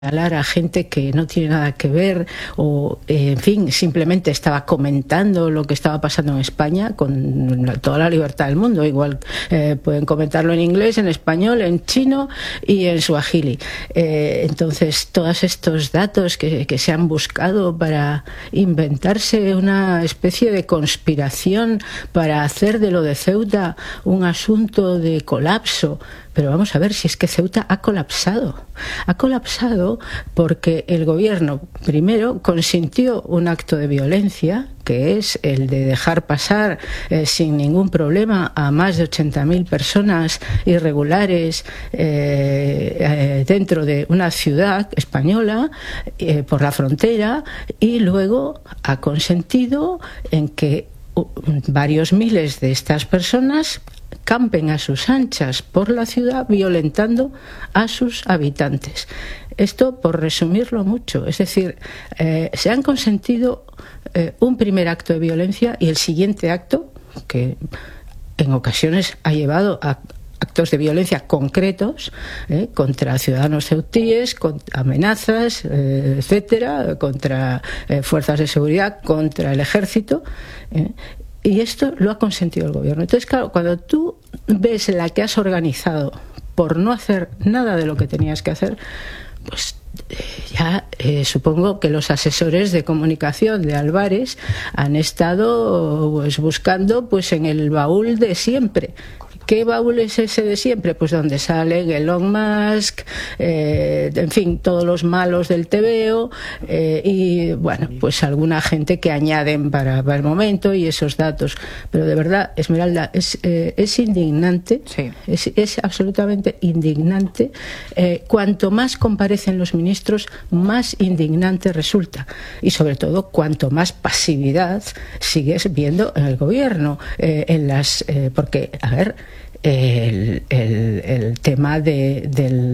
a gente que no tiene nada que ver o, en fin, simplemente estaba comentando lo que estaba pasando en España con toda la libertad del mundo. Igual pueden comentarlo en inglés, en español, en chino y en suajili. Entonces, todos estos datos que se han buscado para inventarse una especie de conspiración para hacer de lo de Ceuta un asunto de colapso. Pero vamos a ver si es que Ceuta ha colapsado. Ha colapsado porque el gobierno, primero, consintió un acto de violencia, que es el de dejar pasar sin ningún problema a más de 80.000 personas irregulares dentro de una ciudad española por la frontera, y luego ha consentido en que varios miles de estas personas campen a sus anchas por la ciudad violentando a sus habitantes. Esto por resumirlo mucho. Es decir, se han consentido un primer acto de violencia y el siguiente acto, que en ocasiones ha llevado a actos de violencia concretos contra ciudadanos ceutíes, con amenazas, etcétera, contra fuerzas de seguridad, contra el ejército. Y esto lo ha consentido el gobierno. Entonces, claro, cuando tú ves la que has organizado por no hacer nada de lo que tenías que hacer, pues ya supongo que los asesores de comunicación de Álvarez han estado pues buscando pues en el baúl de siempre. ¿Qué baúl es ese de siempre? Pues donde sale Elon Musk, en fin, todos los malos del TVO y, bueno, pues alguna gente que añaden para el momento y esos datos. Pero de verdad, Esmeralda, es indignante, sí. Es absolutamente indignante. Cuanto más comparecen los ministros, más indignante resulta. Y sobre todo, cuanto más pasividad sigues viendo en el gobierno, porque, a ver, el tema de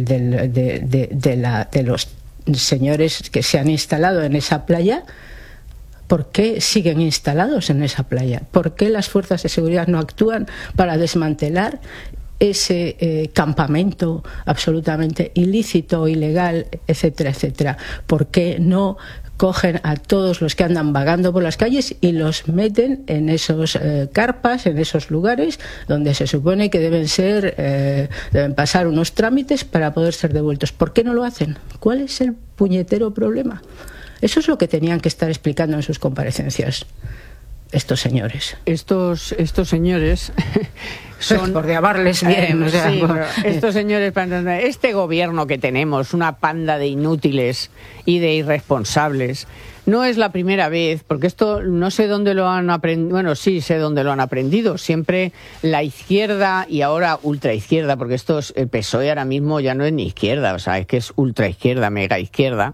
los señores que se han instalado en esa playa. ¿Por qué siguen instalados en esa playa? ¿Por qué las fuerzas de seguridad no actúan para desmantelar ese campamento absolutamente ilícito, ilegal, etcétera, etcétera? ¿Por qué no cogen a todos los que andan vagando por las calles y los meten en esos carpas, en esos lugares donde se supone que deben pasar unos trámites para poder ser devueltos? ¿Por qué no lo hacen? ¿Cuál es el puñetero problema? Eso es lo que tenían que estar explicando en sus comparecencias estos señores. Estos señores son, por llamarles bien, o sea, sí, estos señores, este gobierno que tenemos, una panda de inútiles y de irresponsables, no es la primera vez, porque esto no sé dónde lo han aprendido. Bueno, sí sé dónde lo han aprendido. Siempre la izquierda y ahora ultraizquierda, porque el PSOE ahora mismo ya no es ni izquierda, o sea, es que es ultraizquierda, mega izquierda.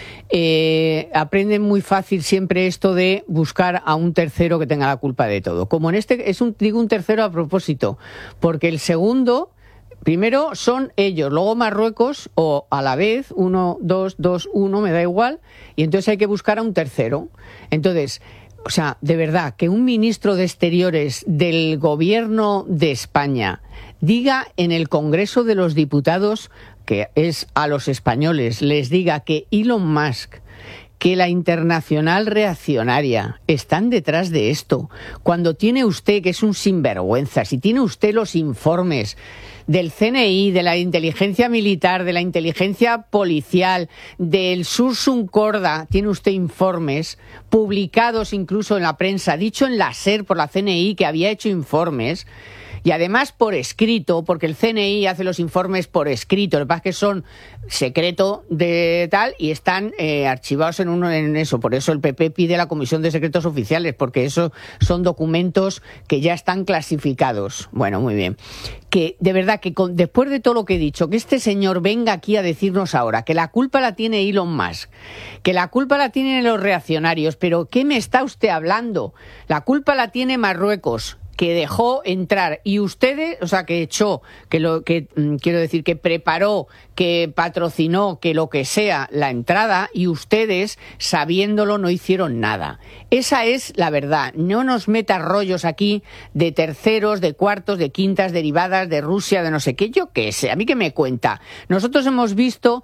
Aprenden muy fácil siempre esto de buscar a un tercero que tenga la culpa de todo. Como en este, digo un tercero a propósito, porque el segundo, primero son ellos, luego Marruecos, o a la vez, 1, 2, 2, 1, me da igual, y entonces hay que buscar a un tercero. Entonces, o sea, de verdad, que un ministro de Exteriores del gobierno de España diga en el Congreso de los Diputados, que es a los españoles, les diga que Elon Musk, que la internacional reaccionaria están detrás de esto, cuando tiene usted, que es un sinvergüenza, si tiene usted los informes del CNI, de la inteligencia militar, de la inteligencia policial, del Sursum Corda, tiene usted informes publicados incluso en la prensa, dicho en la SER por la CNI que había hecho informes, y además por escrito, porque el CNI hace los informes por escrito, lo que pasa es que son secreto de tal y están archivados en eso. Por eso el PP pide la Comisión de Secretos Oficiales, porque eso son documentos que ya están clasificados. Bueno, muy bien. Que de verdad que después de todo lo que he dicho, que este señor venga aquí a decirnos ahora que la culpa la tiene Elon Musk, que la culpa la tienen los reaccionarios, pero ¿qué me está usted hablando? La culpa la tiene Marruecos, que dejó entrar, y ustedes, o sea, que echó, quiero decir, que preparó, que patrocinó, que lo que sea, la entrada, y ustedes, sabiéndolo, no hicieron nada. Esa es la verdad. No nos meta rollos aquí de terceros, de cuartos, de quintas derivadas, de Rusia, de no sé qué, yo qué sé, a mí qué me cuenta. Nosotros hemos visto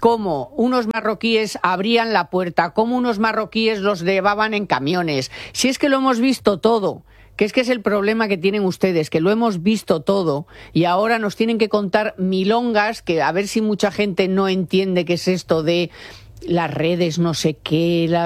cómo unos marroquíes abrían la puerta, cómo unos marroquíes los llevaban en camiones. Si es que lo hemos visto todo, que es el problema que tienen ustedes, que lo hemos visto todo y ahora nos tienen que contar milongas que a ver si mucha gente no entiende qué es esto de las redes no sé qué, a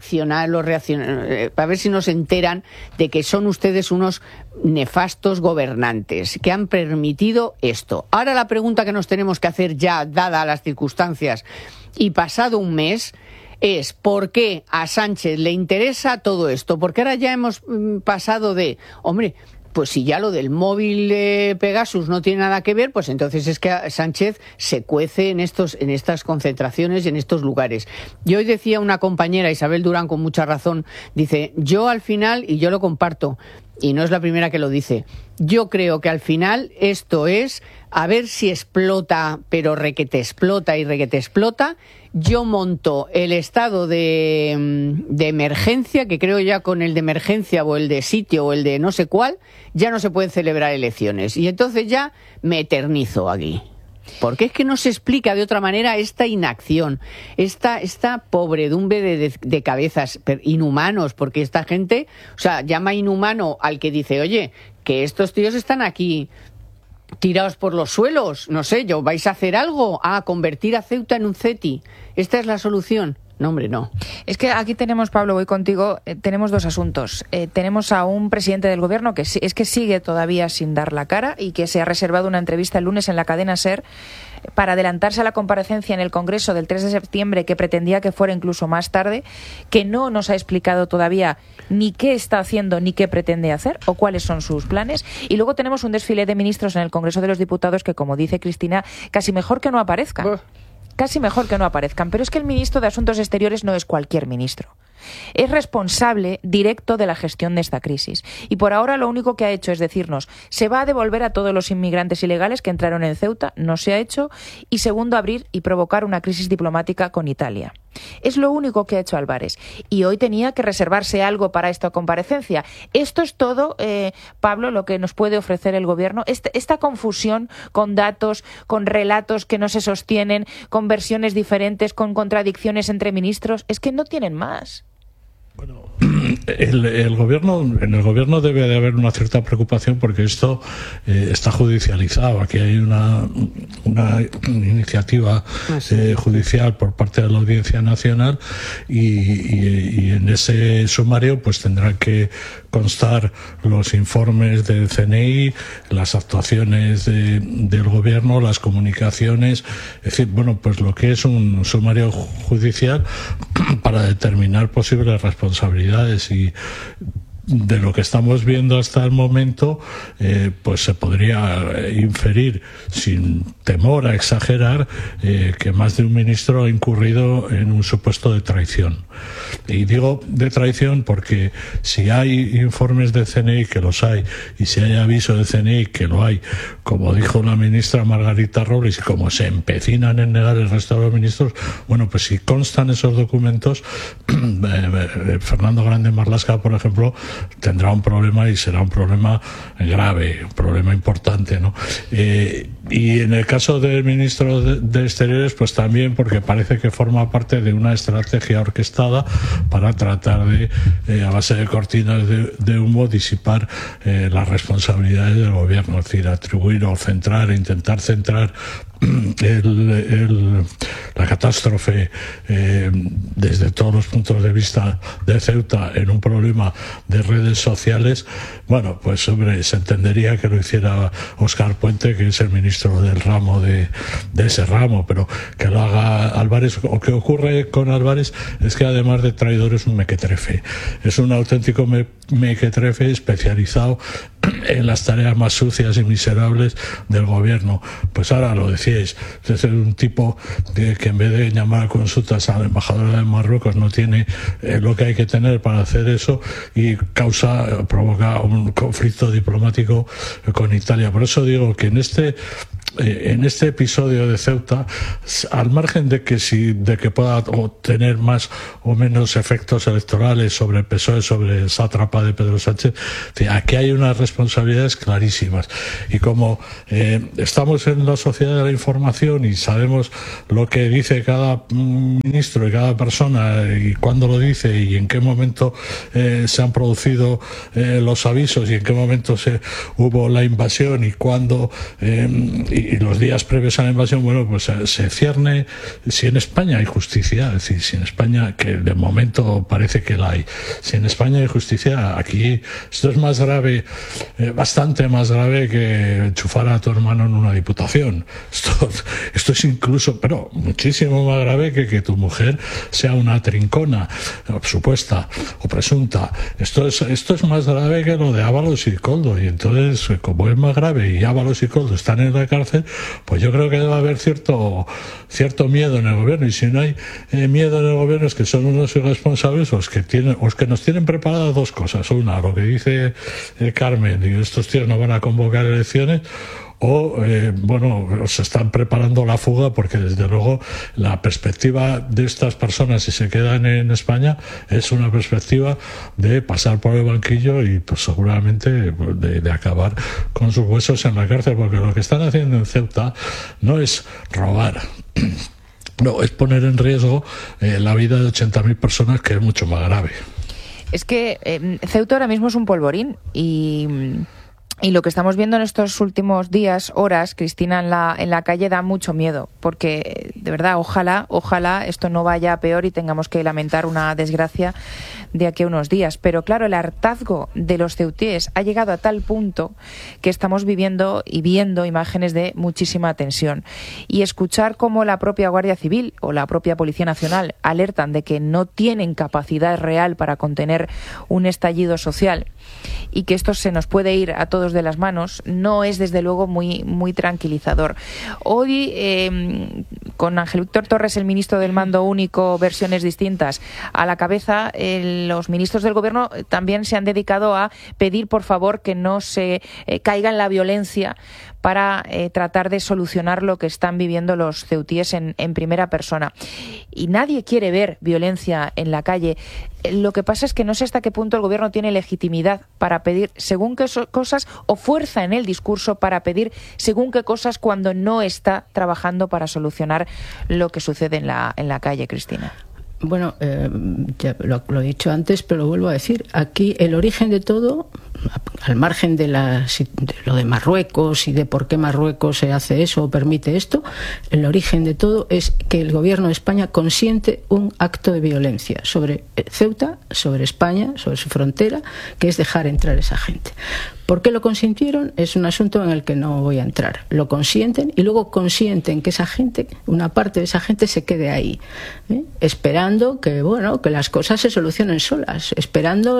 ver si nos enteran de que son ustedes unos nefastos gobernantes que han permitido esto. Ahora la pregunta que nos tenemos que hacer ya, dadas las circunstancias y pasado un mes, es ¿por qué a Sánchez le interesa todo esto? Porque ahora ya hemos pasado de, hombre, pues si ya lo del móvil de Pegasus no tiene nada que ver, pues entonces es que Sánchez se cuece en estas concentraciones y en estos lugares. Y hoy decía una compañera, Isabel Durán, con mucha razón, dice, yo al final, y yo lo comparto, y no es la primera que lo dice, yo creo que al final esto es a ver si explota, pero requete explota y requete explota. Yo monto el estado de emergencia, que creo ya con el de emergencia o el de sitio o el de no sé cuál, ya no se pueden celebrar elecciones. Y entonces ya me eternizo aquí. Porque es que no se explica de otra manera esta inacción, esta pobredumbre de cabezas inhumanos, porque esta gente, o sea, llama inhumano al que dice, oye, que estos tíos están aquí tirados por los suelos, no sé, yo vais a hacer algo, convertir a Ceuta en un CETI. ¿Esta es la solución? No, hombre, no. Es que aquí tenemos, Pablo, voy contigo, tenemos dos asuntos. Tenemos a un presidente del gobierno que sigue todavía sin dar la cara y que se ha reservado una entrevista el lunes en la cadena SER para adelantarse a la comparecencia en el Congreso del 3 de septiembre, que pretendía que fuera incluso más tarde, que no nos ha explicado todavía ni qué está haciendo ni qué pretende hacer o cuáles son sus planes. Y luego tenemos un desfile de ministros en el Congreso de los Diputados que, como dice Cristina, casi mejor que no aparezcan. Casi mejor que no aparezcan. Pero es que el ministro de Asuntos Exteriores no es cualquier ministro. Es responsable directo de la gestión de esta crisis. Y por ahora lo único que ha hecho es decirnos, se va a devolver a todos los inmigrantes ilegales que entraron en Ceuta, no se ha hecho, y segundo, abrir y provocar una crisis diplomática con Italia. Es lo único que ha hecho Álvarez. Y hoy tenía que reservarse algo para esta comparecencia. Esto es todo, Pablo, lo que nos puede ofrecer el gobierno. Esta confusión con datos, con relatos que no se sostienen, con versiones diferentes, con contradicciones entre ministros, es que no tienen más. Bueno, en el gobierno debe de haber una cierta preocupación porque esto está judicializado. Aquí hay una iniciativa judicial por parte de la Audiencia Nacional y en ese sumario pues tendrán que constar los informes del CNI, las actuaciones del gobierno, las comunicaciones, es decir, bueno, pues lo que es un sumario judicial para determinar posibles responsabilidades. Y de lo que estamos viendo hasta el momento, pues se podría inferir, sin temor a exagerar, que más de un ministro ha incurrido en un supuesto de traición. Y digo de traición porque si hay informes del CNI, que los hay, y si hay aviso del CNI, que lo hay, como dijo la ministra Margarita Robles, y como se empecinan en negar el resto de los ministros, bueno, pues si constan esos documentos, Fernando Grande Marlaska, por ejemplo, tendrá un problema y será un problema grave, un problema importante, ¿no? Y en el caso del ministro de Exteriores, pues también, porque parece que forma parte de una estrategia orquestada para tratar de, a base de cortinas de humo, disipar las responsabilidades del gobierno, es decir, atribuir o centrar, intentar centrar la catástrofe desde todos los puntos de vista de Ceuta en un problema de redes sociales. Bueno, pues hombre, se entendería que lo hiciera Óscar Puente, que es el ministro del ramo de ese ramo, pero que lo haga Álvarez. Lo que ocurre con Álvarez es que además de traidor es un mequetrefe, es un auténtico mequetrefe especializado en las tareas más sucias y miserables del gobierno. Pues ahora lo decíais, es un tipo que en vez de llamar a consultas al embajador de Marruecos no tiene lo que hay que tener para hacer eso, y provoca un conflicto diplomático con Italia. Por eso digo que en este en este episodio de Ceuta, al margen de que pueda tener más o menos efectos electorales sobre el PSOE, sobre el sátrapa de Pedro Sánchez, aquí hay unas responsabilidades clarísimas. Y como estamos en la sociedad de la información y sabemos lo que dice cada ministro y cada persona y cuándo lo dice y en qué momento se han producido los avisos y en qué momento hubo la invasión y cuándo y los días previos a la invasión, bueno, pues se cierne si en España hay justicia, es decir, si en España, que de momento parece que la hay, si en España hay justicia, aquí esto es más grave, bastante más grave que enchufar a tu hermano en una diputación. Esto es incluso, pero muchísimo más grave que tu mujer sea una trincona supuesta o presunta. Esto es más grave que lo de Ábalos y Koldo, y entonces, como es más grave y Ábalos y Koldo están en la cárcel, pues yo creo que debe haber cierto miedo en el gobierno, y si no hay miedo en el gobierno es que son unos irresponsables os que nos tienen preparadas dos cosas. Una, lo que dice Carmen, y estos tíos no van a convocar elecciones, o se están preparando la fuga, porque desde luego la perspectiva de estas personas, si se quedan en España, es una perspectiva de pasar por el banquillo y pues seguramente de acabar con sus huesos en la cárcel, porque lo que están haciendo en Ceuta no es robar, no, es poner en riesgo la vida de 80.000 personas, que es mucho más grave. Es que Ceuta ahora mismo es un polvorín y lo que estamos viendo en estos últimos días, horas, Cristina, en la calle da mucho miedo, porque de verdad, ojalá esto no vaya a peor y tengamos que lamentar una desgracia de aquí a unos días. Pero claro, el hartazgo de los ceutíes ha llegado a tal punto que estamos viviendo y viendo imágenes de muchísima tensión. Y escuchar cómo la propia Guardia Civil o la propia Policía Nacional alertan de que no tienen capacidad real para contener un estallido social y que esto se nos puede ir a todos de las manos, no es desde luego muy tranquilizador. Hoy, con Ángel Víctor Torres, el ministro del Mando Único, versiones distintas a la cabeza, los ministros del Gobierno también se han dedicado a pedir, por favor, que no se caiga en la violencia para tratar de solucionar lo que están viviendo los ceutíes en primera persona. Y nadie quiere ver violencia en la calle. Lo que pasa es que no sé hasta qué punto el Gobierno tiene legitimidad para pedir según qué cosas, o fuerza en el discurso para pedir según qué cosas, cuando no está trabajando para solucionar lo que sucede en la calle, Cristina. Bueno, ya lo he dicho antes, pero lo vuelvo a decir. Aquí el origen de todo, al margen de lo de Marruecos y de por qué Marruecos se hace eso o permite esto, el origen de todo es que el Gobierno de España consiente un acto de violencia sobre Ceuta, sobre España, sobre su frontera, que es dejar entrar a esa gente. ¿Por qué lo consintieron? Es un asunto en el que no voy a entrar. Lo consienten y luego consienten que esa gente, una parte de esa gente, se quede ahí, esperando que las cosas se solucionen solas, esperando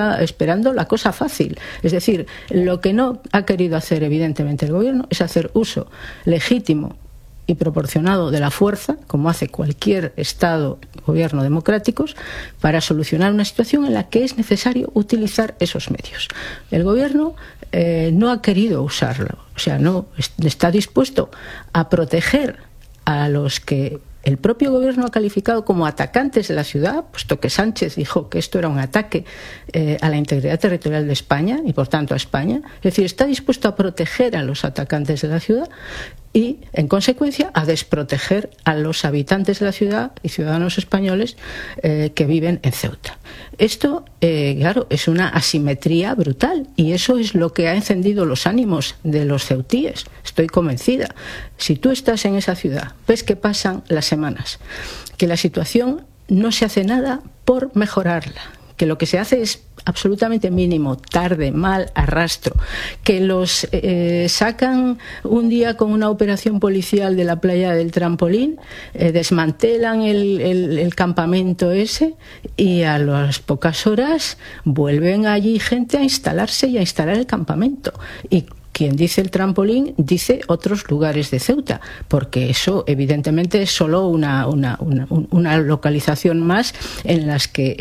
la cosa fácil. Es decir, lo que no ha querido hacer evidentemente el Gobierno es hacer uso legítimo y proporcionado de la fuerza, como hace cualquier Estado, gobierno democráticos, para solucionar una situación en la que es necesario utilizar esos medios. El Gobierno no ha querido usarlo, o sea, no está dispuesto a proteger a los que el propio Gobierno ha calificado como atacantes de la ciudad, puesto que Sánchez dijo que esto era un ataque a la integridad territorial de España y por tanto a España. Es decir, está dispuesto a proteger a los atacantes de la ciudad y, en consecuencia, a desproteger a los habitantes de la ciudad y ciudadanos españoles que viven en Ceuta. Esto, claro, es una asimetría brutal, y eso es lo que ha encendido los ánimos de los ceutíes. Estoy convencida. Si tú estás en esa ciudad, ves que pasan las semanas, que la situación no se hace nada por mejorarla, que lo que se hace es absolutamente mínimo, tarde, mal, arrastro, que los sacan un día con una operación policial de la playa del Trampolín, desmantelan el campamento ese, y a las pocas horas vuelven allí gente a instalarse y a instalar el campamento. Y quien dice el trampolín dice otros lugares de Ceuta, porque eso evidentemente es solo una localización más en las que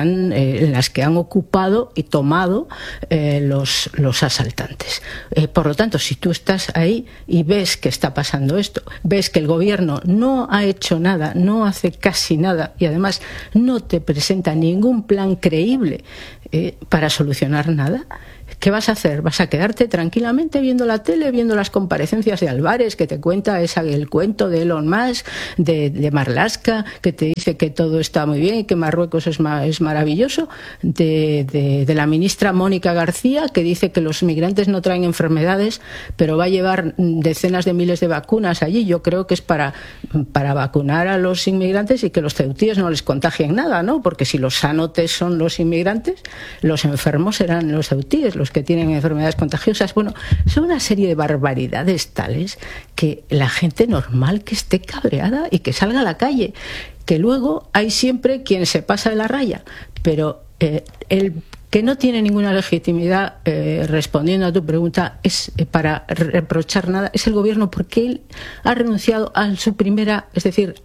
han ocupado y tomado los asaltantes. Por lo tanto, si tú estás ahí y ves que está pasando esto, ves que el gobierno no ha hecho nada, no hace casi nada y además no te presenta ningún plan creíble para solucionar nada, ¿qué vas a hacer? ¿Vas a quedarte tranquilamente viendo la tele, viendo las comparecencias de Álvarez, que te cuenta el cuento de Elon Musk, de Marlaska, que te dice que todo está muy bien y que Marruecos es maravilloso, de la ministra Mónica García, que dice que los migrantes no traen enfermedades, pero va a llevar decenas de miles de vacunas allí? Yo creo que es para vacunar a los inmigrantes y que los ceutíes no les contagien nada, ¿no? Porque si los sanotes son los inmigrantes, los enfermos serán los ceutíes, los que tienen enfermedades contagiosas. Bueno, son una serie de barbaridades tales que la gente normal que esté cabreada y que salga a la calle, que luego hay siempre quien se pasa de la raya, pero el que no tiene ninguna legitimidad, respondiendo a tu pregunta, es para reprochar nada, es el gobierno, porque él ha renunciado a su primera, es decir,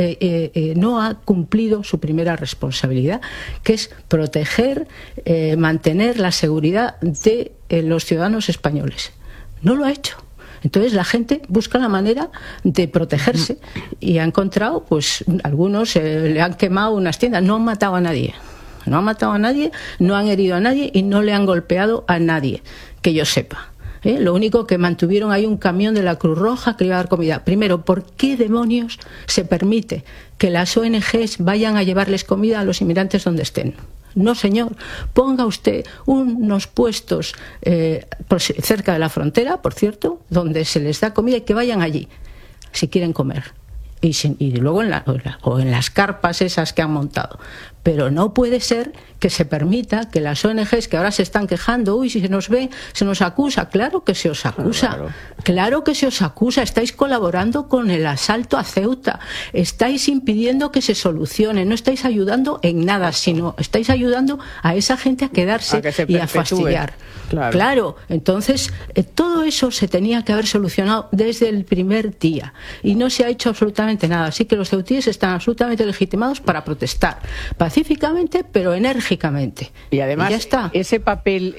no ha cumplido su primera responsabilidad, que es proteger, mantener la seguridad de los ciudadanos españoles. No lo ha hecho. Entonces la gente busca la manera de protegerse y ha encontrado, pues algunos le han quemado unas tiendas, no han matado a nadie. No han matado a nadie, no han herido a nadie y no le han golpeado a nadie, que yo sepa. Lo único que mantuvieron ahí un camión de la Cruz Roja que iba a dar comida. Primero, ¿por qué demonios se permite que las ONGs vayan a llevarles comida a los inmigrantes donde estén? No, señor, ponga usted unos puestos cerca de la frontera, por cierto, donde se les da comida y que vayan allí, si quieren comer. Y luego en las carpas esas que han montado. Pero no puede ser que se permita que las ONGs que ahora se están quejando, uy, si se nos ve, se nos acusa. Claro que se os acusa. Claro que se os acusa. Estáis colaborando con el asalto a Ceuta. Estáis impidiendo que se solucione. No estáis ayudando en nada, sino estáis ayudando a esa gente a quedarse y a fastidiar. Claro. Entonces, todo eso se tenía que haber solucionado desde el primer día. Y no se ha hecho absolutamente nada. Así que los ceutíes están absolutamente legitimados para protestar. Pacíficamente, pero enérgicamente. Y además, ya está. ese papel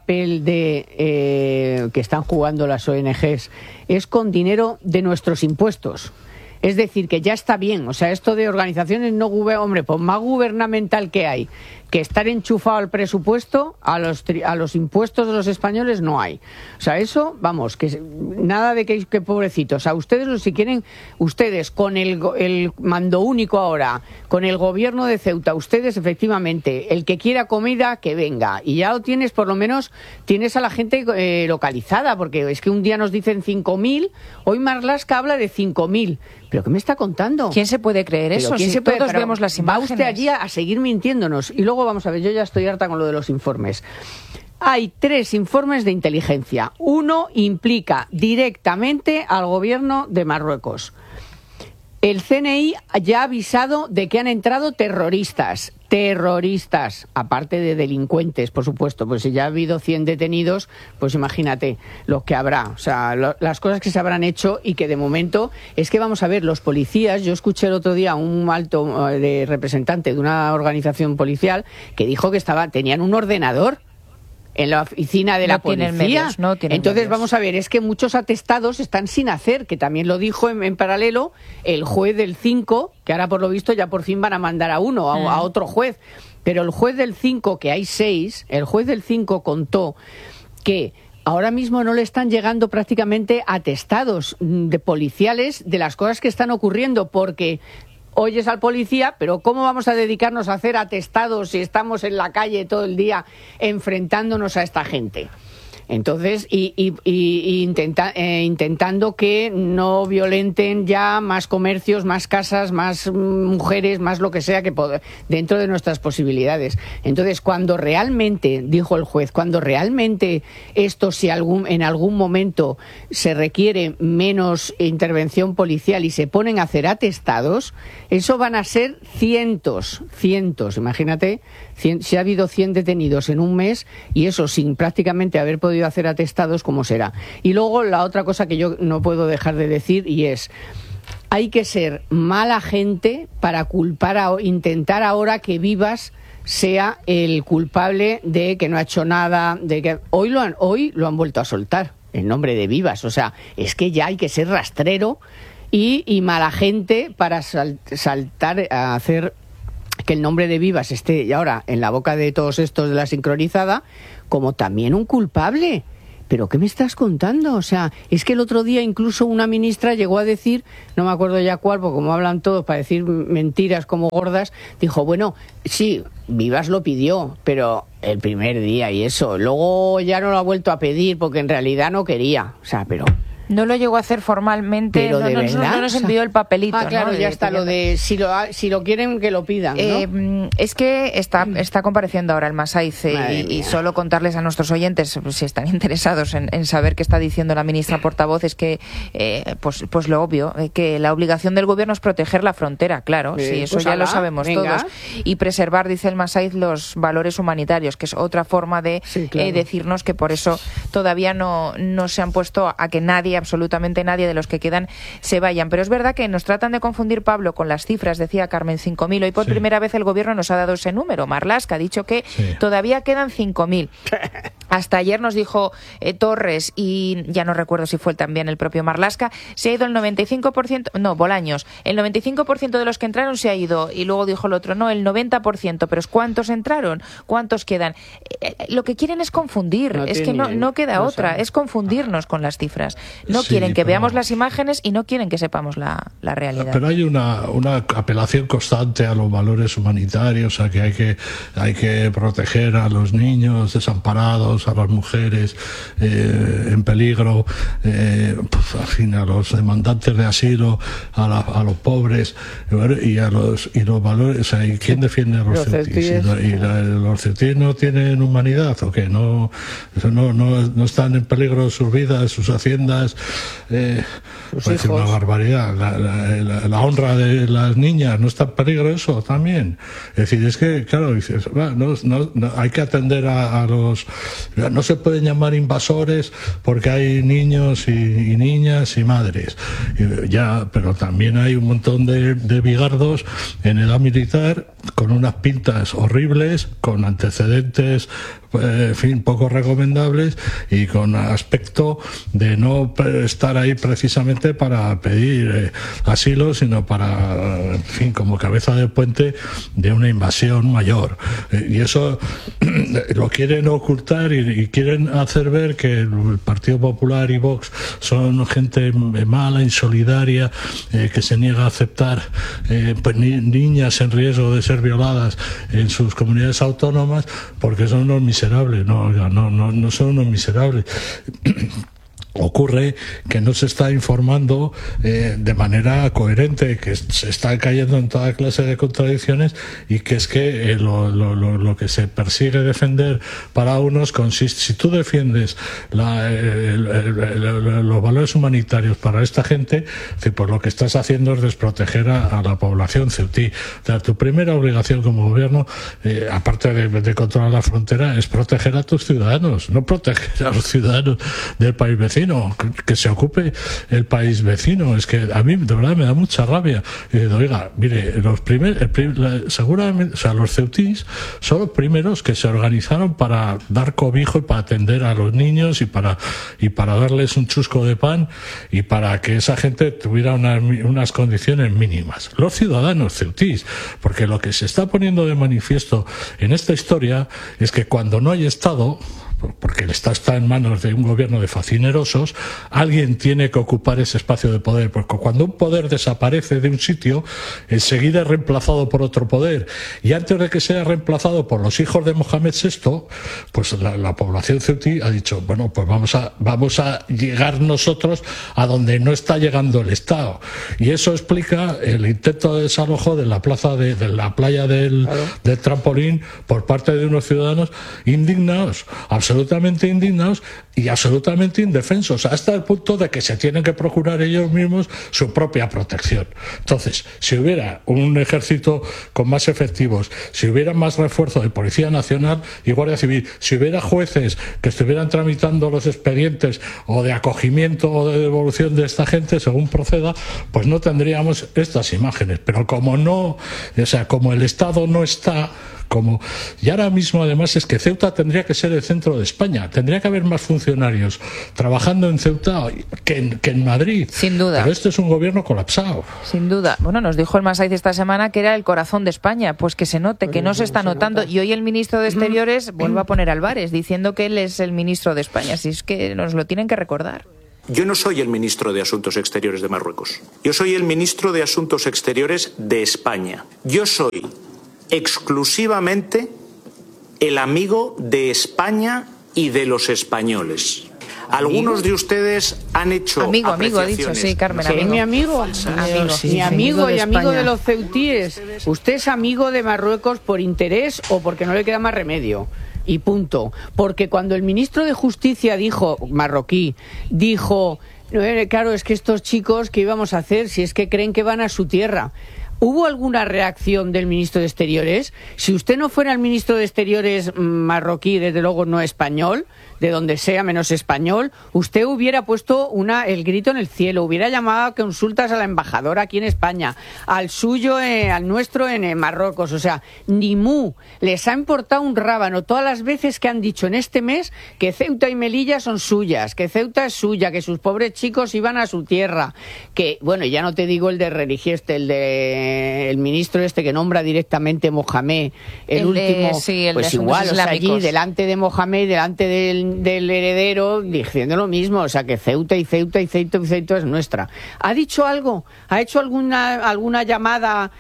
de que están jugando las ONGs es con dinero de nuestros impuestos. Es decir, que ya está bien. O sea, esto de organizaciones no hombre, pues más gubernamental que hay, que estar enchufado al presupuesto, a los impuestos de los españoles no hay. O sea, eso, vamos, que nada de que pobrecitos. A ustedes, si quieren, ustedes con el mando único ahora, con el gobierno de Ceuta, ustedes efectivamente, el que quiera comida, que venga. Y ya lo tienes, por lo menos, tienes a la gente localizada, porque es que un día nos dicen 5.000, hoy Marlaska habla de 5.000. ¿Pero qué me está contando? ¿Quién se puede creer eso? Si todos vemos las imágenes. Va usted allí a seguir mintiéndonos. Y luego vamos a ver, yo ya estoy harta con lo de los informes. Hay 3 informes de inteligencia. Uno implica directamente al gobierno de Marruecos. El CNI ya ha avisado de que han entrado terroristas, aparte de delincuentes, por supuesto, pues si ya ha habido 100 detenidos, pues imagínate lo que habrá, o sea, las cosas que se habrán hecho y que de momento es que vamos a ver, los policías, yo escuché el otro día a un alto representante de una organización policial que dijo que tenían un ordenador en la oficina de la policía. Entonces, vamos a ver, es que muchos atestados están sin hacer, que también lo dijo en paralelo el juez del 5, que ahora por lo visto ya por fin van a mandar a uno, a otro juez. Pero el juez del 5, que hay 6, el juez del 5 contó que ahora mismo no le están llegando prácticamente atestados de policiales de las cosas que están ocurriendo, porque oyes al policía, pero ¿cómo vamos a dedicarnos a hacer atestados si estamos en la calle todo el día enfrentándonos a esta gente? Entonces, intentando que no violenten ya más comercios, más casas, más mujeres, más lo que sea que dentro de nuestras posibilidades. Entonces, cuando realmente, dijo el juez, cuando realmente esto, si en algún momento se requiere menos intervención policial y se ponen a hacer atestados, eso van a ser cientos. Imagínate, si ha habido 100 detenidos en un mes y eso sin prácticamente haber podido hacer atestados, ¿cómo será? Y luego la otra cosa que yo no puedo dejar de decir, y es: hay que ser mala gente para culpar intentar ahora que Vivas sea el culpable de que no ha hecho nada, de que hoy lo han vuelto a soltar en nombre de Vivas. O sea, es que ya hay que ser rastrero y mala gente para saltar a hacer que el nombre de Vivas esté y ahora en la boca de todos estos de la sincronizada como también un culpable. ¿Pero qué me estás contando? O sea, es que el otro día incluso una ministra llegó a decir, no me acuerdo ya cuál, porque como hablan todos para decir mentiras como gordas, dijo, bueno, sí, Vivas lo pidió, pero el primer día y eso. Luego ya no lo ha vuelto a pedir porque en realidad no quería. O sea, pero... No lo llegó a hacer formalmente, pero no nos envió el papelito. Ah, claro, ¿no? ya está lo de si lo quieren que lo pidan, ¿no? Es que está compareciendo ahora el Masaiz y solo contarles a nuestros oyentes, si están interesados en saber qué está diciendo la ministra portavoz, es que pues lo obvio, que la obligación del gobierno es proteger la frontera, claro, sí, eso pues ya lo sabemos todos, y preservar, dice el Masaiz, los valores humanitarios, que es otra forma de decirnos que por eso todavía no se han puesto a que absolutamente nadie de los que quedan se vayan. Pero es verdad que nos tratan de confundir, Pablo, con las cifras. Decía Carmen, 5.000. Hoy por primera vez el gobierno nos ha dado ese número. Marlaska ha dicho que todavía quedan 5.000. Hasta ayer nos dijo Torres, y ya no recuerdo si fue también el propio Marlaska, se ha ido el 95%, no, Bolaños, el 95% de los que entraron se ha ido, y luego dijo el otro, no, el 90%, pero ¿cuántos entraron? ¿Cuántos quedan? Lo que quieren es confundir, es que no queda otra, es confundirnos con las cifras. No quieren que veamos las imágenes y no quieren que sepamos la realidad. Pero hay una apelación constante a los valores humanitarios, a que hay que proteger a los niños desamparados, a las mujeres en peligro, en fin, a los demandantes de asilo, a los pobres y los valores. O sea, ¿y quién defiende a los ceutís? ¿Los ceutís no tienen humanidad o qué? No están en peligro sus vidas, sus haciendas, parece una barbaridad. La honra de las niñas no está en peligro, eso también. Es decir, es que, claro, dices, hay que atender a los... No se pueden llamar invasores porque hay niños y niñas y madres. Pero también hay un montón de bigardos en edad militar con unas pintas horribles, con antecedentes, en fin, poco recomendables y con aspecto de no estar ahí precisamente para pedir asilo, sino para, en fin, como cabeza de puente de una invasión mayor. Y eso lo quieren ocultar y quieren hacer ver que el Partido Popular y Vox son gente mala, insolidaria, que se niega a aceptar pues niñas en riesgo de ser violadas en sus comunidades autónomas porque son unos miserables. No son unos miserables. Ocurre que no se está informando de manera coherente, que se está cayendo en toda clase de contradicciones, y que es que lo que se persigue defender para unos consiste, si tú defiendes los valores humanitarios para esta gente, pues lo que estás haciendo es desproteger a la población ceutí. O sea, tu primera obligación como gobierno, aparte de controlar la frontera, es proteger a tus ciudadanos, no proteger a los ciudadanos del país vecino. Que se ocupe el país vecino. Es que a mí de verdad me da mucha rabia. Oiga, mire, seguramente, o sea, los ceutís son los primeros que se organizaron para dar cobijo y para atender a los niños y para darles un chusco de pan y para que esa gente tuviera unas condiciones mínimas. Los ciudadanos ceutís, porque lo que se está poniendo de manifiesto en esta historia es que cuando no hay Estado, porque el Estado está en manos de un gobierno de facinerosos, alguien tiene que ocupar ese espacio de poder, porque cuando un poder desaparece de un sitio, enseguida es reemplazado por otro poder, y antes de que sea reemplazado por los hijos de Mohamed VI, pues la población ceutí ha dicho, bueno, pues vamos a llegar nosotros a donde no está llegando el Estado, y eso explica el intento de desalojo de la plaza de la playa del Trampolín por parte de unos ciudadanos indignados, absolutamente absolutamente indignados y absolutamente indefensos, hasta el punto de que se tienen que procurar ellos mismos su propia protección. Entonces, si hubiera un ejército con más efectivos, si hubiera más refuerzo de Policía Nacional y Guardia Civil, si hubiera jueces que estuvieran tramitando los expedientes o de acogimiento o de devolución de esta gente según proceda, pues no tendríamos estas imágenes. Pero como no, o sea, como el Estado no está, y ahora mismo además es que Ceuta tendría que ser el centro de España, tendría que haber más funcionarios trabajando en Ceuta que en Madrid. Sin duda. Pero este es un gobierno colapsado. Sin duda. Bueno, nos dijo el Masaiz esta semana que era el corazón de España, pues que se note, que no se está notando. Y hoy el ministro de Exteriores vuelve a poner Álvarez, diciendo que él es el ministro de España, si es que nos lo tienen que recordar. Yo no soy el ministro de Asuntos Exteriores de Marruecos. Yo soy el ministro de Asuntos Exteriores de España. Yo soy exclusivamente el amigo de España y de los españoles. Algunos de ustedes han hecho amigo ha dicho, sí, Carmen. Sí, mi amigo, mi amigo y amigo de los ceutíes. Usted es amigo de Marruecos por interés o porque no le queda más remedio. Y punto. Porque cuando el ministro de Justicia marroquí, dijo, claro, es que estos chicos, ¿qué íbamos a hacer si es que creen que van a su tierra? ¿Hubo alguna reacción del ministro de Exteriores? Si usted no fuera el ministro de Exteriores marroquí, desde luego no español, de donde sea menos español, usted hubiera puesto el grito en el cielo, hubiera llamado a consultas a la embajadora aquí en España, al suyo, al nuestro en Marruecos. O sea, ni mu, les ha importado un rábano todas las veces que han dicho en este mes que Ceuta y Melilla son suyas, que Ceuta es suya, que sus pobres chicos iban a su tierra, que, bueno, ya no te digo el de religioso, el ministro que nombra directamente Mohamed, el último, pues igual, o sea, allí delante de Mohamed, delante del heredero, diciendo lo mismo, o sea, que Ceuta es nuestra. ¿Ha dicho algo? ¿Ha hecho alguna llamada?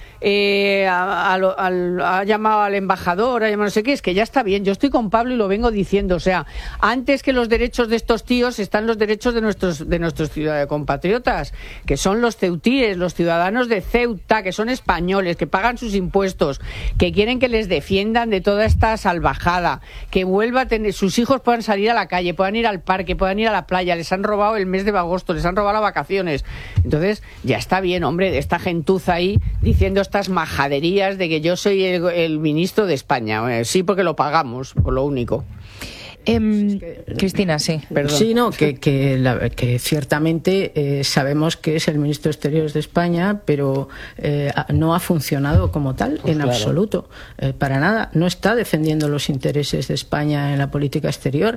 Ha llamado al embajador, ha llamado no sé qué. Es que ya está bien, yo estoy con Pablo y lo vengo diciendo, o sea, antes que los derechos de estos tíos están los derechos de nuestros compatriotas, que son los ceutíes, los ciudadanos de Ceuta, que son españoles, que pagan sus impuestos, que quieren que les defiendan de toda esta salvajada, que vuelva a tener, sus hijos puedan salir a la calle, puedan ir al parque, puedan ir a la playa. Les han robado el mes de agosto, les han robado las vacaciones. Entonces, ya está bien, hombre, de esta gentuza ahí diciendo estas majaderías de que yo soy el ministro de España. Sí, porque lo pagamos, por lo único. Cristina, sí. Perdón. Sí, no, que ciertamente sabemos que es el ministro de Exteriores de España, pero no ha funcionado como tal, pues en absoluto, para nada. No está defendiendo los intereses de España en la política exterior.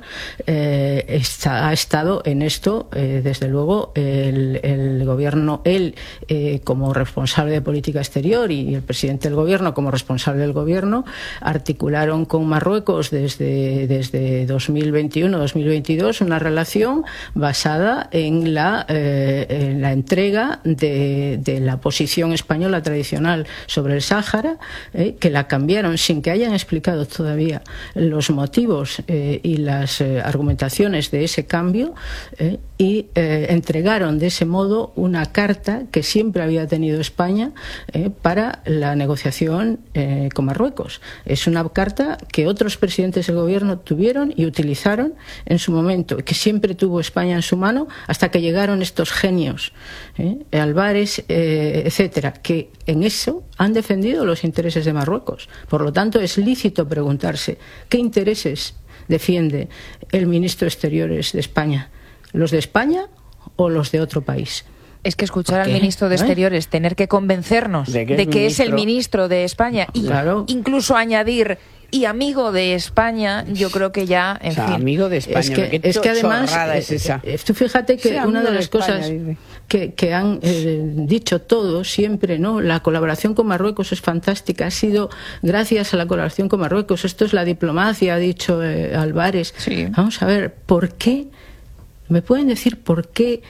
Ha estado en esto, desde luego, el gobierno, él como responsable de política exterior y el presidente del gobierno como responsable del gobierno, articularon con Marruecos desde 2021-2022 una relación basada en la entrega de la posición española tradicional sobre el Sáhara, que la cambiaron sin que hayan explicado todavía los motivos y las argumentaciones de ese cambio, y entregaron de ese modo una carta que siempre había tenido España para la negociación con Marruecos. Es una carta que otros presidentes del gobierno tuvieron y utilizaron en su momento, que siempre tuvo España en su mano, hasta que llegaron estos genios, Álvarez, etcétera, que en eso han defendido los intereses de Marruecos. Por lo tanto, es lícito preguntarse qué intereses defiende el ministro de Exteriores de España, ¿los de España o los de otro país? Es que escuchar al ministro de Exteriores, tener que convencernos de que es el ministro de España y claro, incluso añadir y amigo de España, yo creo que ya, en fin. Amigo de España. Es que además, tú fíjate que una de las cosas que han dicho todos siempre, ¿no? La colaboración con Marruecos es fantástica, ha sido gracias a la colaboración con Marruecos. Esto es la diplomacia, ha dicho Álvarez. Sí. Vamos a ver, ¿por qué? ¿Me pueden decir por qué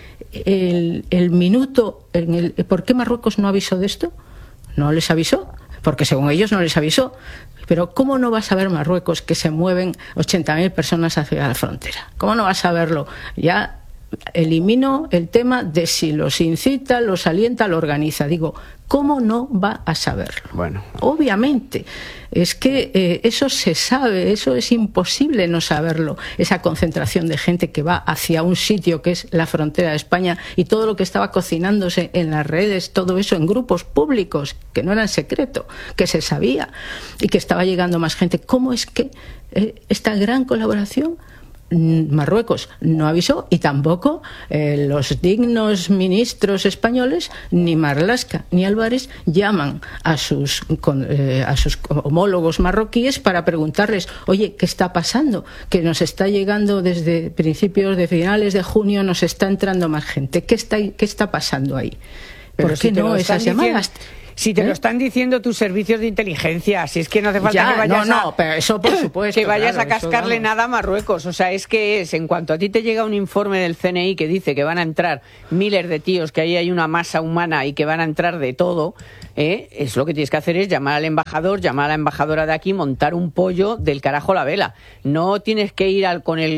por qué Marruecos no avisó de esto? No les avisó, porque según ellos no les avisó. Pero ¿cómo no va a saber Marruecos que se mueven 80.000 personas hacia la frontera? ¿Cómo no va a saberlo? Ya eliminó el tema de si los incita, los alienta, lo organiza. Digo, ¿cómo no va a saberlo? Bueno. Obviamente, es que eso se sabe, eso es imposible no saberlo, esa concentración de gente que va hacia un sitio que es la frontera de España, y todo lo que estaba cocinándose en las redes, todo eso en grupos públicos, que no eran secreto, que se sabía, y que estaba llegando más gente. ¿Cómo es que esta gran colaboración? Marruecos no avisó, y tampoco los dignos ministros españoles, ni Marlaska ni Álvarez, llaman a sus homólogos marroquíes para preguntarles: oye, ¿qué está pasando? Que nos está llegando desde principios de finales de junio, nos está entrando más gente. ¿Qué está pasando ahí? ¿Por qué no esas llamadas? Si te lo están diciendo tus servicios de inteligencia, si es que no hace falta que vayas pero eso por supuesto, que vayas a cascarle nada a Marruecos. O sea, es que en cuanto a ti te llega un informe del CNI que dice que van a entrar miles de tíos, que ahí hay una masa humana y que van a entrar de todo, es lo que tienes que hacer es llamar al embajador, llamar a la embajadora de aquí, montar un pollo del carajo a la vela. No tienes que ir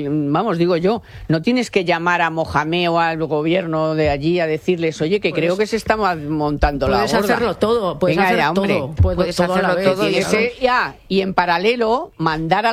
no tienes que llamar a Mohamed o al gobierno de allí a decirles: oye, que creo que se está montando la gorda. Puedes hacerlo todo, puedes hacerlo todo y en paralelo mandar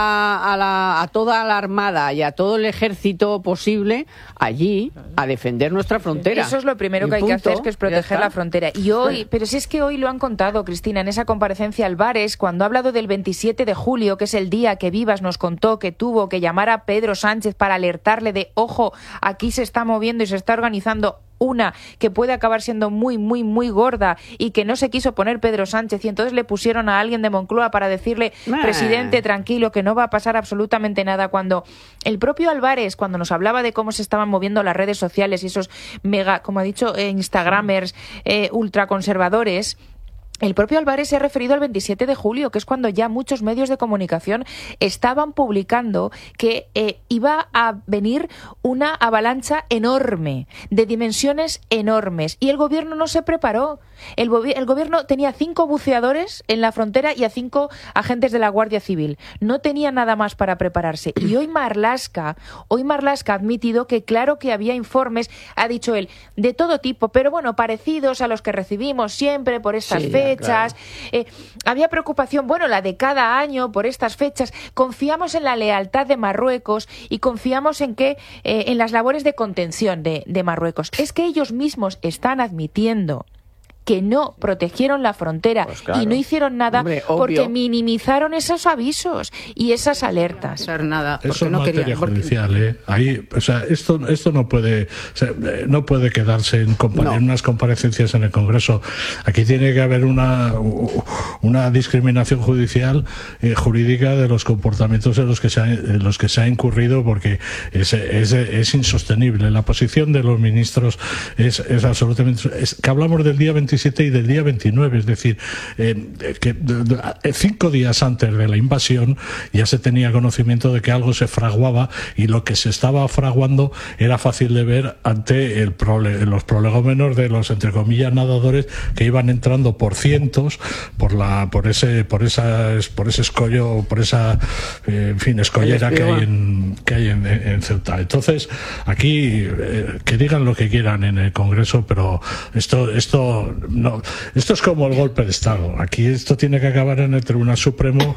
a toda la armada y a todo el ejército posible allí a defender nuestra frontera. Eso es lo primero que hay que hacer, que es proteger la frontera. Y hoy, pero si es que hoy lo han contado, Cristina, en esa comparecencia Álvarez, cuando ha hablado del 27 de julio, que es el día que Vivas nos contó que tuvo que llamar a Pedro Sánchez para alertarle de: ojo, aquí se está moviendo y se está organizando una que puede acabar siendo muy, muy, muy gorda, y que no se quiso poner Pedro Sánchez, y entonces le pusieron a alguien de Moncloa para decirle: presidente, tranquilo, que no va a pasar absolutamente nada. Cuando el propio Álvarez, cuando nos hablaba de cómo se estaban moviendo las redes sociales y esos mega, como ha dicho, instagramers ultraconservadores, el propio Álvarez se ha referido al 27 de julio, que es cuando ya muchos medios de comunicación estaban publicando que iba a venir una avalancha enorme, de dimensiones enormes, y el gobierno no se preparó. El gobierno tenía 5 buceadores en la frontera y a 5 agentes de la Guardia Civil. No tenía nada más para prepararse. Y hoy Marlaska ha admitido que claro que había informes, ha dicho él, de todo tipo, pero bueno, parecidos a los que recibimos siempre por estas fechas. Claro. Había preocupación, la de cada año por estas fechas. Confiamos en la lealtad de Marruecos y confiamos en que en las labores de contención de Marruecos. Es que ellos mismos están admitiendo que no protegieron la frontera, y no hicieron nada, porque minimizaron esos avisos y esas alertas. Nada, eso es materia judicial, Ahí, esto no puede, no puede quedarse en unas comparecencias en el Congreso. Aquí tiene que haber una discriminación judicial, jurídica, de los comportamientos en los que se ha incurrido, porque es insostenible. La posición de los ministros es absolutamente... que hablamos del día 27 y del día 29, es decir, que 5 días antes de la invasión ya se tenía conocimiento de que algo se fraguaba, y lo que se estaba fraguando era fácil de ver ante los prolegómenos de los, entre comillas, nadadores que iban entrando por cientos por ese escollo, por esa escollera que hay en Ceuta. Entonces, aquí que digan lo que quieran en el Congreso, pero esto es como el golpe de Estado. Aquí esto tiene que acabar en el Tribunal Supremo,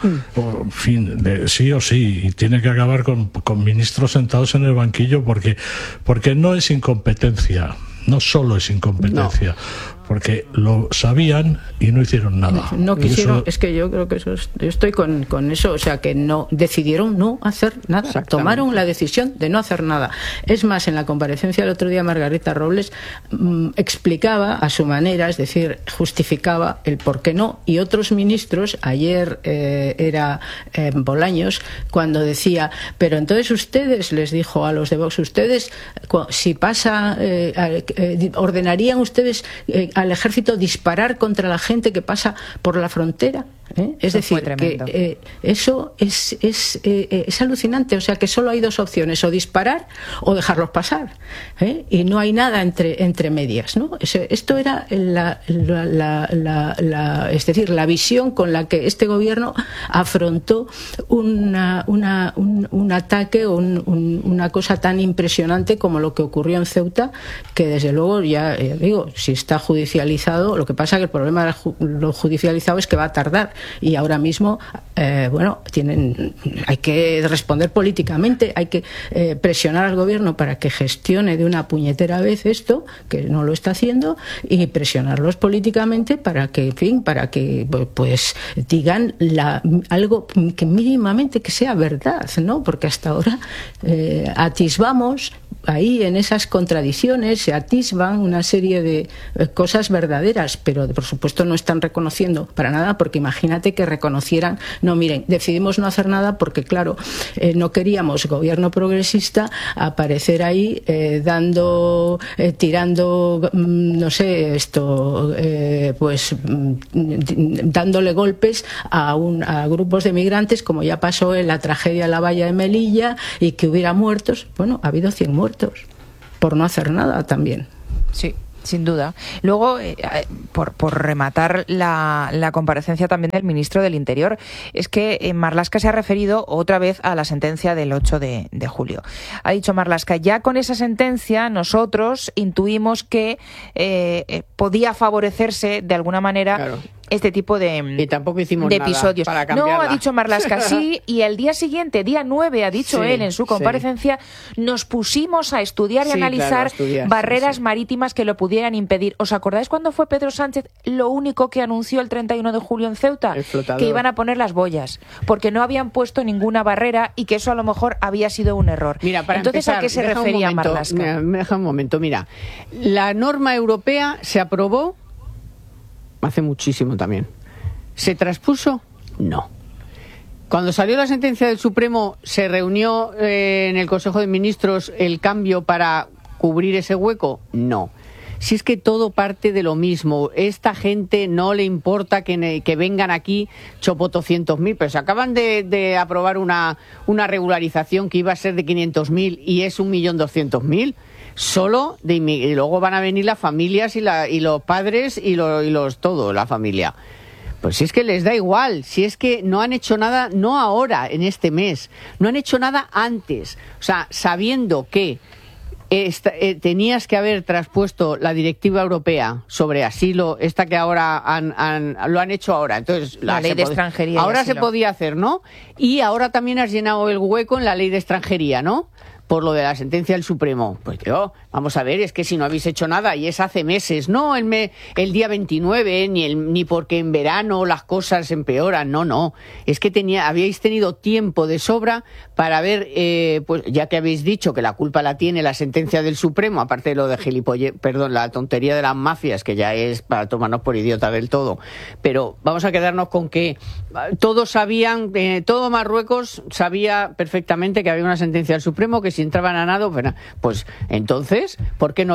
sí o sí, y tiene que acabar con ministros sentados en el banquillo, porque no es incompetencia, no solo es incompetencia. Porque lo sabían y no hicieron nada. No quisieron, es que yo creo que yo estoy con eso, o sea, que no decidieron no hacer nada, tomaron la decisión de no hacer nada. Es más, en la comparecencia el otro día Margarita Robles explicaba a su manera, es decir, justificaba el por qué no, y otros ministros, ayer era Bolaños, cuando decía: pero entonces ustedes, les dijo a los de Vox, ustedes, si pasa, ordenarían ustedes al ejército disparar contra la gente que pasa por la frontera. Es decir, que eso es alucinante. O sea, que solo hay dos opciones: o disparar o dejarlos pasar, y no hay nada entre medias, ¿no? Esto era es decir, la visión con la que este gobierno afrontó un ataque o una cosa tan impresionante como lo que ocurrió en Ceuta, que desde luego, ya digo, si está judicializado, lo que pasa que el problema de lo judicializado es que va a tardar, y ahora mismo hay que responder políticamente, hay que presionar al gobierno para que gestione de una puñetera vez esto, que no lo está haciendo, y presionarlos políticamente para que, pues digan algo que mínimamente que sea verdad, ¿no? Porque hasta ahora atisbamos ahí en esas contradicciones, se atisban una serie de cosas verdaderas, pero por supuesto no están reconociendo para nada, porque imagínate que reconocieran: no, miren, decidimos no hacer nada porque, claro, no queríamos, gobierno progresista, aparecer ahí tirando, no sé, dándole golpes a grupos de migrantes, como ya pasó en la tragedia de la valla de Melilla, y que hubiera muertos. Bueno, ha habido 100 muertos por no hacer nada también. Sí, sin duda. Luego, por rematar la comparecencia también del ministro del Interior, es que Marlaska se ha referido otra vez a la sentencia del 8 de julio. Ha dicho Marlaska: ya con esa sentencia nosotros intuimos que podía favorecerse de alguna manera, claro, este tipo de episodios. Para cambiarla. No, ha dicho Marlaska, sí, y el día siguiente, día 9, ha dicho él en su comparecencia, nos pusimos a estudiar y analizar barreras marítimas que lo pudieran impedir. ¿Os acordáis cuando fue Pedro Sánchez lo único que anunció el 31 de julio en Ceuta? Que iban a poner las boyas, porque no habían puesto ninguna barrera y que eso a lo mejor había sido un error. Mira, para entonces, empezar, ¿a qué se refería Marlaska? Me deja un momento, mira. La norma europea se aprobó hace muchísimo también. ¿Se traspuso? No. Cuando salió la sentencia del Supremo, ¿se reunió en el Consejo de Ministros el cambio para cubrir ese hueco? No. Si es que todo parte de lo mismo. Esta gente no le importa que vengan aquí chopo 200.000, pero se acaban de aprobar una regularización que iba a ser de 500.000 y es 1.200.000. Solo y luego van a venir las familias y los padres y todo, la familia. Pues si es que les da igual, si es que no han hecho nada, no ahora, en este mes, no han hecho nada antes. O sea, sabiendo que tenías que haber traspuesto la directiva europea sobre asilo, esta que ahora lo han hecho ahora. Entonces, la ley de extranjería. Ahora se podía hacer, ¿no? Y ahora también has llenado el hueco en la ley de extranjería, ¿no? Por lo de la sentencia del Supremo. Pues vamos a ver, es que si no habéis hecho nada, y es hace meses, no el día 29, ni porque en verano las cosas empeoran, no. Es que habíais tenido tiempo de sobra para ver, pues ya que habéis dicho que la culpa la tiene la sentencia del Supremo, aparte de lo de la tontería de las mafias, que ya es para tomarnos por idiota del todo. Pero vamos a quedarnos con que todos sabían, todo Marruecos sabía perfectamente que había una sentencia del Supremo, que si entraban a nado, pues entonces, ¿por qué no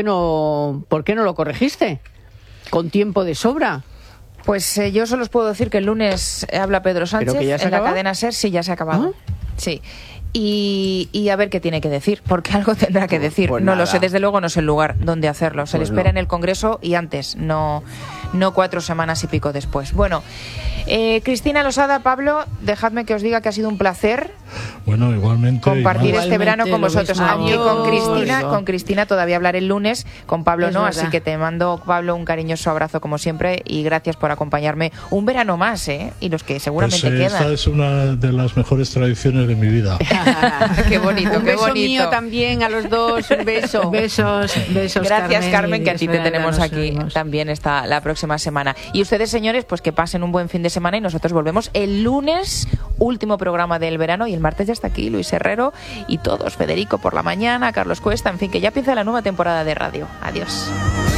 lo corregiste? Con tiempo de sobra. Pues yo solo os puedo decir que el lunes habla Pedro Sánchez en la cadena SER. Sí, ya se ha acabado. ¿Ah? Sí. Y a ver qué tiene que decir, porque algo tendrá que decir. Pues no nada. Lo sé, desde luego no sé el lugar donde hacerlo. Se le espera en el Congreso y antes, no 4 semanas y pico después. Bueno, Cristina Losada, Pablo, dejadme que os diga que ha sido un placer. Bueno, igualmente. Compartir este verano con vosotros. Aunque con Cristina todavía hablaré el lunes, con Pablo no, así que te mando, Pablo, un cariñoso abrazo como siempre y gracias por acompañarme un verano más, y los que seguramente quedan. Esta es una de las mejores tradiciones de mi vida. Qué bonito, qué bonito. Un beso mío también a los dos, un beso. Besos. Gracias, Carmen, que a ti te tenemos aquí también la próxima semana. Y ustedes, señores, pues que pasen un buen fin de semana y nosotros volvemos el lunes, último programa del verano, y el martes ya está aquí Luis Herrero y todos, Federico por la mañana, Carlos Cuesta, en fin, que ya empieza la nueva temporada de radio. Adiós.